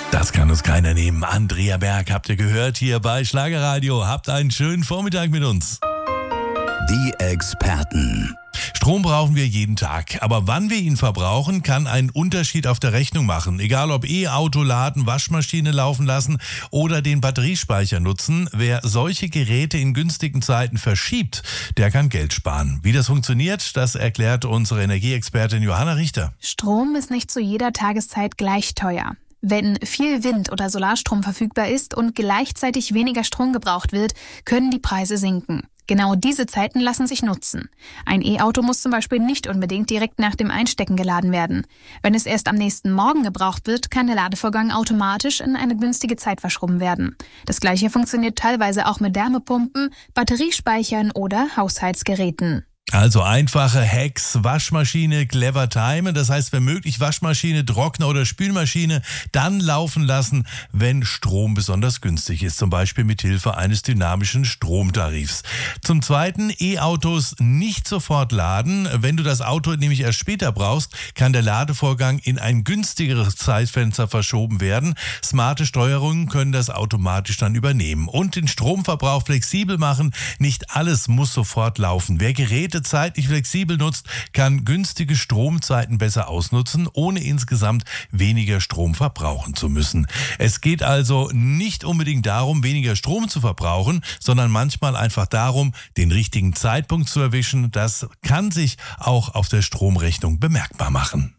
Das kann uns keiner nehmen. Andrea Berg habt ihr gehört hier bei Schlagerradio. Habt einen schönen Vormittag mit uns. Die Experten. Strom brauchen wir jeden Tag, aber wann wir ihn verbrauchen, kann einen Unterschied auf der Rechnung machen. Egal ob E-Auto laden, Waschmaschine laufen lassen oder den Batteriespeicher nutzen, wer solche Geräte in günstigen Zeiten verschiebt, der kann Geld sparen. Wie das funktioniert, das erklärt unsere Energieexpertin Johanna Richter. Strom ist nicht zu jeder Tageszeit gleich teuer. Wenn viel Wind- oder Solarstrom verfügbar ist und gleichzeitig weniger Strom gebraucht wird, können die Preise sinken. Genau diese Zeiten lassen sich nutzen. Ein E-Auto muss zum Beispiel nicht unbedingt direkt nach dem Einstecken geladen werden. Wenn es erst am nächsten Morgen gebraucht wird, kann der Ladevorgang automatisch in eine günstige Zeit verschoben werden. Das Gleiche funktioniert teilweise auch mit Wärmepumpen, Batteriespeichern oder Haushaltsgeräten. Also einfache Hacks, Waschmaschine clever timen, das heißt, wenn möglich Waschmaschine, Trockner oder Spülmaschine dann laufen lassen, wenn Strom besonders günstig ist, zum Beispiel mit Hilfe eines dynamischen Stromtarifs. Zum Zweiten, E-Autos nicht sofort laden. Wenn du das Auto nämlich erst später brauchst, kann der Ladevorgang in ein günstigeres Zeitfenster verschoben werden. Smarte Steuerungen können das automatisch dann übernehmen und den Stromverbrauch flexibel machen. Nicht alles muss sofort laufen. Wer Geräte zeitlich flexibel nutzt, kann günstige Stromzeiten besser ausnutzen, ohne insgesamt weniger Strom verbrauchen zu müssen. Es geht also nicht unbedingt darum, weniger Strom zu verbrauchen, sondern manchmal einfach darum, den richtigen Zeitpunkt zu erwischen. Das kann sich auch auf der Stromrechnung bemerkbar machen.